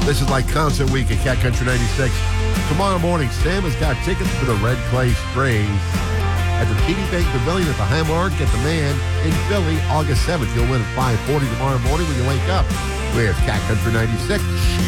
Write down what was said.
This is like concert week at Cat Country 96. Tomorrow morning, Sam has got tickets for the Red Clay Springs at the TD Bank Pavilion at the Highmark at the Man in Philly, August 7th. You'll win at 5:40 tomorrow morning when you wake up with Cat Country 96.